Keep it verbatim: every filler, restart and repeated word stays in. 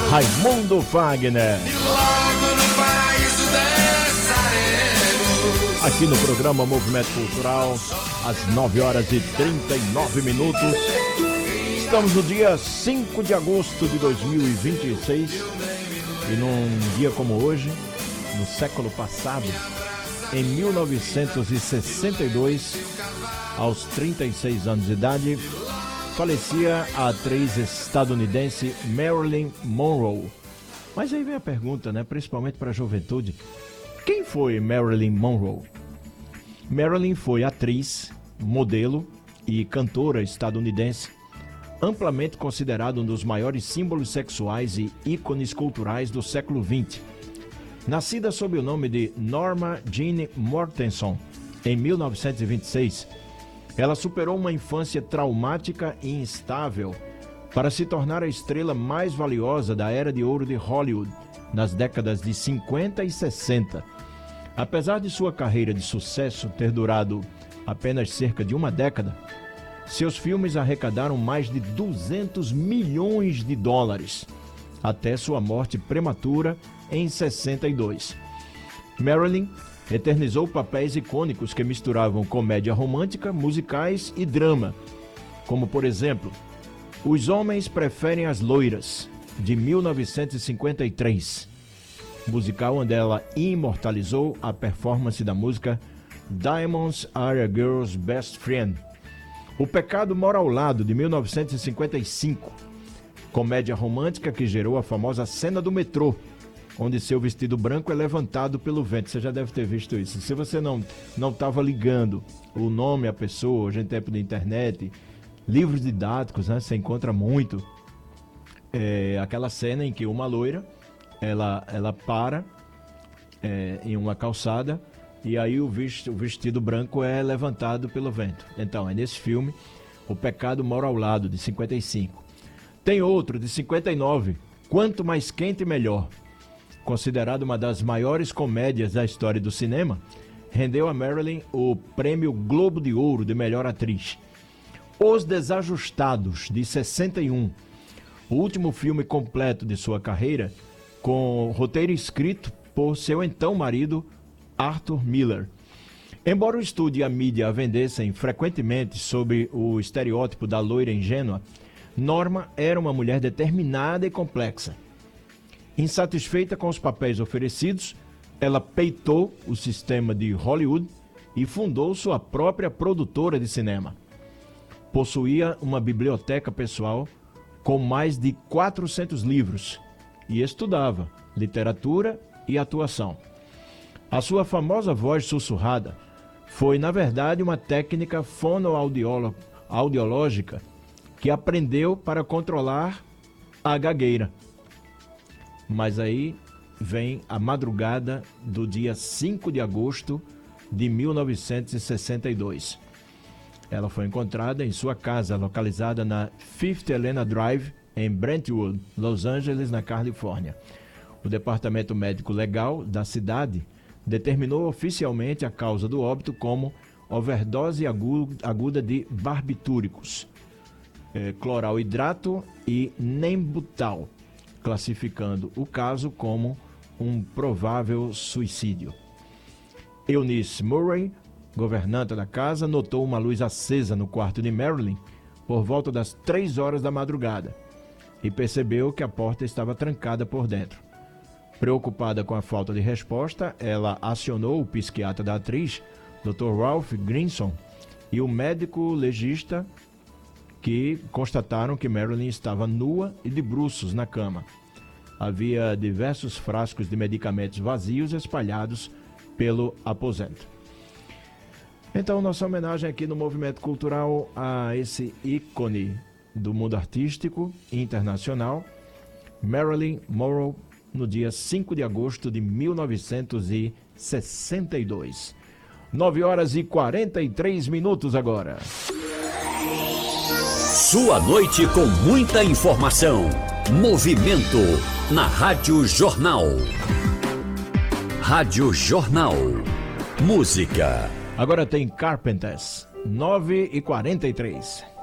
Raimundo Fagner. Aqui no programa Movimento Cultural, às nove horas e trinta e nove minutos. Estamos no dia cinco de agosto de dois mil e vinte e seis. E num dia como hoje, no século passado, em mil novecentos e sessenta e dois, aos trinta e seis anos de idade, falecia a atriz estadunidense Marilyn Monroe. Mas aí vem a pergunta, né, principalmente para a juventude: quem foi Marilyn Monroe? Marilyn foi atriz, modelo e cantora estadunidense, amplamente considerado um dos maiores símbolos sexuais e ícones culturais do século vinte. Nascida sob o nome de Norma Jean Mortenson em mil novecentos e vinte e seis, ela superou uma infância traumática e instável para se tornar a estrela mais valiosa da era de ouro de Hollywood nas décadas de cinquenta e sessenta. Apesar de sua carreira de sucesso ter durado apenas cerca de uma década, seus filmes arrecadaram mais de duzentos milhões de dólares, até sua morte prematura em sessenta e dois. Marilyn eternizou papéis icônicos que misturavam comédia romântica, musicais e drama, como, por exemplo, Os Homens Preferem as Loiras, de mil novecentos e cinquenta e três, musical onde ela imortalizou a performance da música Diamonds Are a Girl's Best Friend. O Pecado Mora ao Lado, de mil novecentos e cinquenta e cinco, comédia romântica que gerou a famosa cena do metrô, onde seu vestido branco é levantado pelo vento. Você já deve ter visto isso. Se você não não estava ligando o nome à pessoa, hoje em tempo de internet, livros didáticos, né, você encontra muito é, aquela cena em que uma loira, ela, ela para é, em uma calçada e aí o vestido, o vestido branco é levantado pelo vento. Então, é nesse filme, O Pecado Mora ao Lado, de cinquenta e cinco. Tem outro, de cinquenta e nove, Quanto Mais Quente Melhor. Considerado uma das maiores comédias da história do cinema, rendeu a Marilyn o prêmio Globo de Ouro de melhor atriz. Os Desajustados, de sessenta e um, o último filme completo de sua carreira, com roteiro escrito por seu então marido, Arthur Miller. Embora o estúdio e a mídia a vendessem frequentemente sobre o estereótipo da loira ingênua, Norma era uma mulher determinada e complexa. Insatisfeita com os papéis oferecidos, ela peitou o sistema de Hollywood e fundou sua própria produtora de cinema. Possuía uma biblioteca pessoal com mais de quatrocentos livros e estudava literatura e atuação. A sua famosa voz sussurrada foi, na verdade, uma técnica fonoaudiológica que aprendeu para controlar a gagueira. Mas aí vem a madrugada do dia cinco de agosto de mil novecentos e sessenta e dois. Ela foi encontrada em sua casa, localizada na Fifth Helena Drive, em Brentwood, Los Angeles, na Califórnia. O Departamento Médico Legal da cidade determinou oficialmente a causa do óbito como overdose aguda de barbitúricos, é, cloral hidrato e nembutal, classificando o caso como um provável suicídio. Eunice Murray, governanta da casa, notou uma luz acesa no quarto de Marilyn por volta das três horas da madrugada e percebeu que a porta estava trancada por dentro. Preocupada com a falta de resposta, ela acionou o psiquiatra da atriz, doutor Ralph Grinson, e o médico legista, que constataram que Marilyn estava nua e de bruços na cama. Havia diversos frascos de medicamentos vazios espalhados pelo aposento. Então, nossa homenagem aqui no Movimento Cultural a esse ícone do mundo artístico internacional, Marilyn Monroe, no dia cinco de agosto de mil novecentos e sessenta e dois. nove horas e quarenta e três minutos agora. Sua noite com muita informação. Movimento na Rádio Jornal. Rádio Jornal. Música. Agora tem Carpenters, nove e quarenta e três.